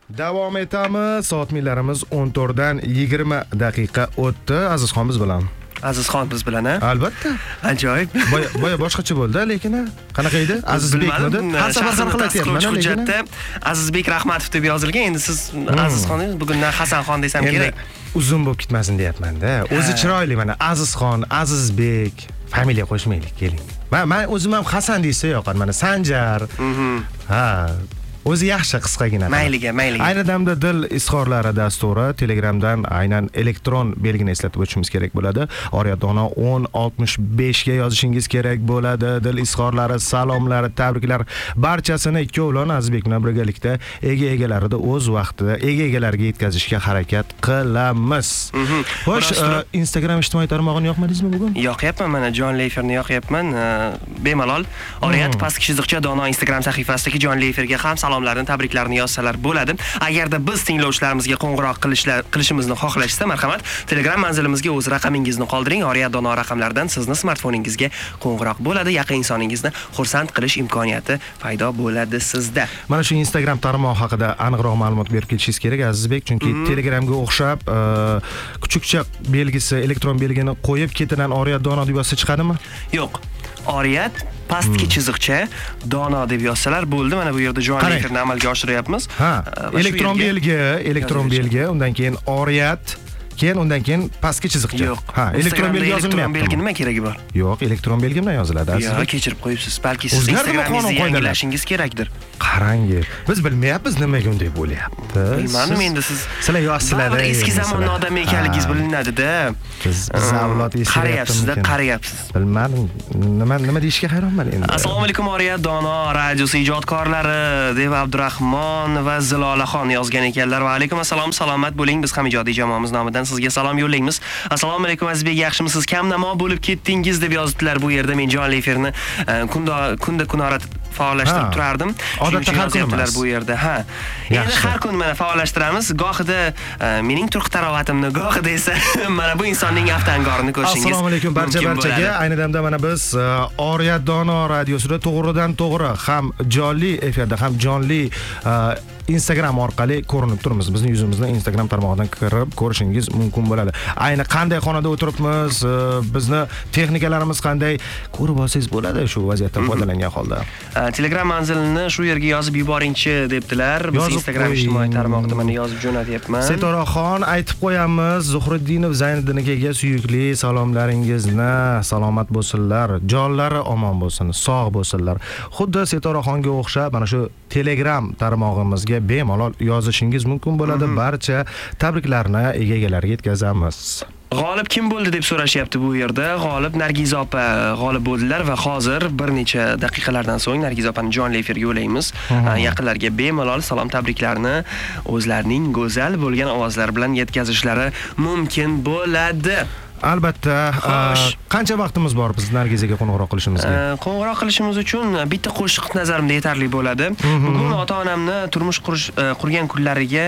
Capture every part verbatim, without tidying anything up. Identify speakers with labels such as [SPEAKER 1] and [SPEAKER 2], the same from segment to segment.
[SPEAKER 1] Davom etamiz. Soat millarimiz o'n to'rtdan yigirma daqiqa o'tdi. Azizxon biz bilan.
[SPEAKER 2] Azizxon biz bilan, ha?
[SPEAKER 1] Albatta.
[SPEAKER 2] Ajoyib.
[SPEAKER 1] Boya boya boshqacha bo'ldi, lekin qanaqa edi? Azizbekmidi?
[SPEAKER 2] Har safar ham qilatyapman, hujjatda Azizbek Rahmatov deb yozilgan. Endi siz Azizxon emas, bugundan Hasanxon desam kerak.
[SPEAKER 1] Uzun bo'lib ketmasin deyapman-da. O'zi chiroyli mana Azizxon, Azizbek, familiya qo'shmaylik, keling. Men men o'zim ham Hasan deysa yoqadi, mana Sanjar. Ha, o'zi yaxshi qisqagina.
[SPEAKER 2] Mayliga, mayliga.
[SPEAKER 1] Ayni damda dil izhorlari dasturi Telegramdan aynan elektron belgini eslatib o'tishimiz kerak bo'ladi. Oriyatona o'n oltmish besh ga yozishingiz kerak bo'ladi. Dil izhorlari, salomlari, tabriklar barchasini ikkovlon Azizbek bilan birgalikda ega-egalarida o'z vaqtida ega-egalariga yetkazishga harakat qilamiz. Xo'sh, Instagram ijtimoiy tarmog'ini yoqmadingizmi bugun?
[SPEAKER 2] Yoqyapman, mana jonli efirni yoqyapman. Bemalol Oriyat pastki chiziqcha dono Instagram sahifasidagi jonli efirga ham salomlarni, tabriklarni yozsalar bo'ladi. Agarda biz tinglovchilarimizga qo'ng'iroq qilishlar qilishimizni xohlashsa, marhamat, Telegram manzilimizga o'z raqamingizni qoldiring. Oriyat dono raqamlardan sizni smartfoningizga qo'ng'iroq bo'ladi. Yaqin insoningizni xursand qilish imkoniyati paydo bo'ladi sizda.
[SPEAKER 1] Mana shu Instagram tarmog'i haqida aniqroq ma'lumot berib ketishingiz kerak Azizbek, chunki Telegramga o'xshab kuchukcha belgisi, elektron belgini qo'yib ketidan Oriyat dono deb yozsa chiqadimi?
[SPEAKER 2] Yo'q. Oriyat pastki chiziqcha dono deb yozsalar bo'ldi. Mana bu yerda jonli efirni amalga oshiryapmiz.
[SPEAKER 1] Ha, elektron belgi, elektron belgi, undan keyin Oriyat, keyin undan keyin pastki chiziqcha.
[SPEAKER 2] Yo'q.
[SPEAKER 1] Ha, elektron belgi yozilmayapti.
[SPEAKER 2] Elektron belgi nima keragi bor?
[SPEAKER 1] Yo'q, elektron belgi bilan yoziladi.
[SPEAKER 2] Yo'q, kechirib qo'yibsiz. Balki siz Instagramingizni yangilashingiz kerakdir.
[SPEAKER 1] Qarang, biz bilmayapmiz nimaga unday bo'lyapti.
[SPEAKER 2] Bilmadim, endi siz
[SPEAKER 1] sizlar yoshsizlar,
[SPEAKER 2] eski zamon odami ekanligingiz bilinadi-da.
[SPEAKER 1] Biz biz avlod eshityapmiz.
[SPEAKER 2] Qarayapsiz-da, qarayapsiz.
[SPEAKER 1] Bilmadim, nima nima deyishga hayronman endi.
[SPEAKER 2] Assalomu alaykum Oriyat dono radiosi ijodkorlari deb Abdurahmon va Zilolaxon yozgan ekanlar. Va alaykum assalom, salomat bo'ling. Biz ham ijodiy jamoamiz nomidan sizga salom yo'llaymiz. Assalomu alaykum Azizbek, yaxshimisiz? Kam namo bo'lib ketdingiz deb yozibdilar bu yerda. Men jonli efirni kunda kunda kunora faollashtirib turardim.
[SPEAKER 1] Odatda har kun
[SPEAKER 2] emas bu yerda. Ha. Endi har kun mana faollashtiramiz. Gohida mening turq tarovatimni, gohida esa mana bu insonning aftangorini ko'rishingiz.
[SPEAKER 1] Assalomu alaykum barcha barchaga. Ayni damda mana biz Oriyat dono radiosida to'g'ridan to'g'ri ham jonli efirda ham jonli Instagram orqali ko'rinib turibmiz. Bizning yuzimizni Instagram tarmog'idan kirib ko'rishingiz mumkin bo'ladi. Ayni qanday xonada o'tiribmiz, bizni texnikalarimiz qanday ko'rib olsangiz bo'ladi shu vaziyatdan foydalangan holda.
[SPEAKER 2] Telegram manzilini shu yerga yozib yuboringchi debdilar. Biz Instagram ijtimoiy tarmog'ida mana yozib jo'natyapman.
[SPEAKER 1] Setoraxon aytib qo'yamiz, Zuhriddinov Zayniddinga suyukli salomlaringizni, salomat bo'lsinlar, jonlari omon bo'lsin, sog' bo'lsinlar. Xuddi Setoraxonga o'xshab mana shu Telegram tarmog'imizga bemalol yozishingiz mumkin bo'ladi. Barcha tabriklarni ega-egalariga yetkazamiz.
[SPEAKER 2] G'olib kim bo'ldi deb so'rashyapti bu yerda. G'olib Nargiza opa g'olib bo'ldilar va hozir bir necha daqiqalardan so'ng Nargiza opani jonli efirga yo'laymiz. Yaqinlarga bemalol salom tabriklarni o'zlarining go'zal bo'lgan ovozlari bilan yetkazishlari mumkin bo'ladi.
[SPEAKER 1] Albatta. Qancha vaqtimiz bor biz Nargizaga qo'ng'iroq qilishimizga?
[SPEAKER 2] Qo'ng'iroq qilishimiz uchun bitta qo'shiq nazarimda yetarli bo'ladi. Bugun ota-onamni turmush qurish qurgan kunlariga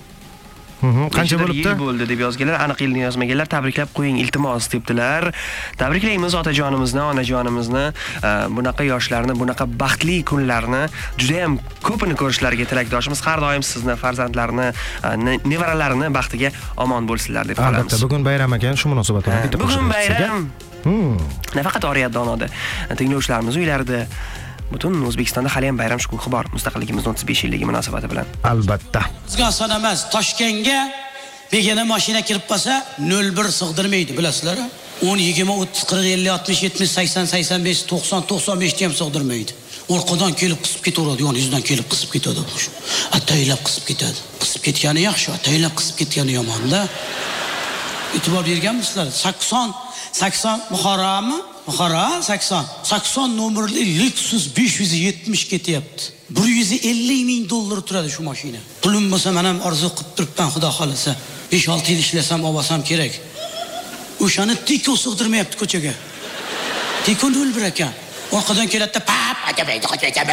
[SPEAKER 1] qancha bo'libdi?
[SPEAKER 2] Bo'ldi deb yozganlar, aniq yilni yozmaganlar. Tabriklab qo'ying iltimos debdilar. Tabriklaymiz otajonimizni, onajonimizni, bunaqa yoshlarni, bunaqa baxtli kunlarni juda ham ko'pini ko'rishlariga tilakdoshimiz. Har doim sizni, farzandlarni, nevaralarini baxtiga omon bo'lsinlar deb qolamiz.
[SPEAKER 1] Albatta, bugun bayram ekan, shu munosabat bilan bitta
[SPEAKER 2] qo'shiq. Bugun bayram. Nafaqat Oriyat donoda, tinglovchilarimiz uylarida, butun O'zbekistonda hali ham bayram shukuhi bor, mustaqilligimizning o'ttiz besh yilligi munosabati bilan.
[SPEAKER 1] Albatta.
[SPEAKER 3] Bizga oson emas. Toshkentga begona mashina kirib qolsa nol bir sig'dirmaydi, bilasizlar? o'n, yigirma, o'ttiz, qirq, ellik, oltmish, yetmish, sakson, sakson besh, to'qson, to'qson besh ham sig'dirmaydi. Orqadan kelib qisib ketaveradi, yon yuzidan kelib qisib ketadi. Ataylab qisib ketadi. Qisib ketgani yaxshi, ataylab qisib ketgani yomon-da. E'tibor berganmisizlar? sakson, sakson Buxoromi? Buxoro sakson. sakson nomerli Lexus besh yuz yetmish ketyapti. bir yuz ellik ming dollar turadi shu mashina. Pulim bo'lsa men ham orzu qilib turibman, xudo xolasa. besh olti yil ishlasam olsam kerak. O'shani tiko sig'dirmayapti ko'chaga. Tiko nol bir ekan. Orqadan keladi-da, pap, atamaydi,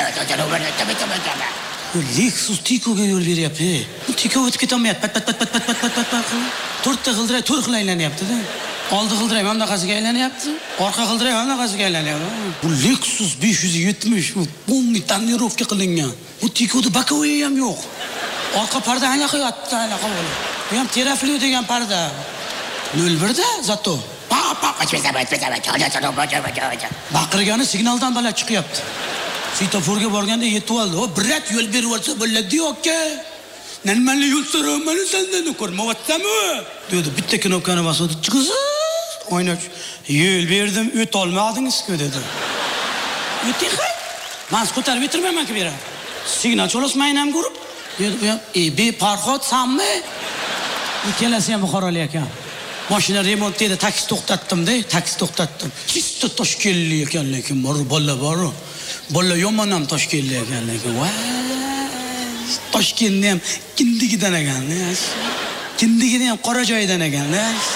[SPEAKER 3] Lexus tikoga yo'l beryapti. Tiko o'tib ketolmayapti. Pat pat pat pat pat pat pat pat. To'rtta g'ildirak to'rt xil aylanyapti-da. Oldi g'ildirak ham naqasiga aylanyapti. Orqa g'ildirak ham naqasiga aylanyapti. Bu Lexus besh yuz yetmish, bu tonirovka qilingan. Bu tikoda bakovoyi ham yo'q. Orqa parda anaqa yotdi, anaqa bo'lib. Bu ham terafli degan parda. nol birda zato. Pa pa baqirgani signaldan baland chiqyapti. Svetoforga borganda yetib oldi. O birat yo'l berib olsa bo'ladi, aka. Normalni yo'l so'raman sendan ko'rmayapsanmi? dedi. Bitta knopkani bosdi. Chiqsiz. O'ynash. Yo'l berdim, o't olmadingiz-ku dedi. O'ting qay? Men ko'tarib o'tirmayman ki bera. Signal cho'lasmayman ko'rib. Dedi, "E, be Farhod sanmi?" Ikkalasi ham Buxorolik ekan. Mashina remont dedi, taksi to'xtatdim-da, taksi to'xtatdim. Chista Toshkentlik ekan, lekin bor bola bor. Bola yomon ham Toshkentlik ekan, lekin voy. Toshkentni ham kindigidan ekan. Kindigini ham qora joyidan ekan.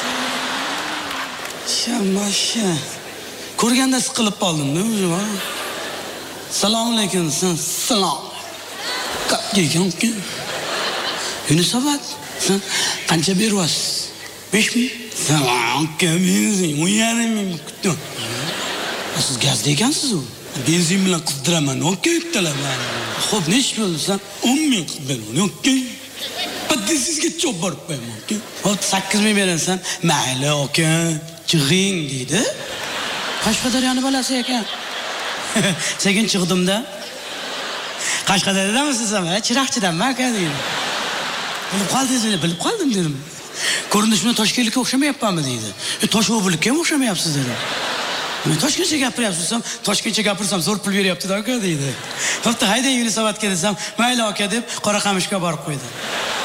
[SPEAKER 3] Shammasha. Ko'rganda siqilib qoldim-da. Assalomu alaykum, salom. Qancha Yunusobod, sen qancha beryapsiz? besh ming? Salom, benzin, o'n yarim ming kutdim. Siz gazda ekansiz-ku? Benzin bilan qizdiraman, okey talaman. Xo'p, nechta bo'lsa? o'n ming qildim, okey. Bitta sizga cho'p borib qo'yaman, okey. Xo'p, sakkiz ming berasan, mayli, okey. Chiqing deydi. Qashqadaryoni bolasi ekan. Sekin chiqdim-da. Qashqadaryodamisiz ham? Chiroqchidanman aka deydi. Bilib qoldingizmi? Bilib qoldim dedim. Ko'rinishimdan Toshkentlikka o'xshamayapmanmi deydi. E Toshobullikka ham o'xshamayapsiz dedi. Men Toshkentcha gapiryapsiz, Toshkentcha gapirsam zo'r pul beryapti-da aka deydi. Xo'p, haydang Yunusobodga desam, mayli aka deb Qoraqamishga borib qo'ydi.